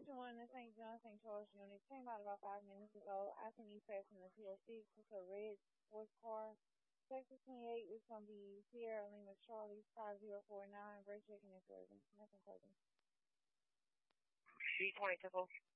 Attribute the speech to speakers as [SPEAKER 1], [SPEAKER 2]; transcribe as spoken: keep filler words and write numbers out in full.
[SPEAKER 1] Station one in Saint John, Saint Charles Unit. Came out about five minutes ago. I think he's passing the T L six. It's a red sports car. Texas twenty-eight is going to be Sierra Lima Charlie five zero four nine. Brake checking and serving. Nothing further.
[SPEAKER 2] C twenty-two.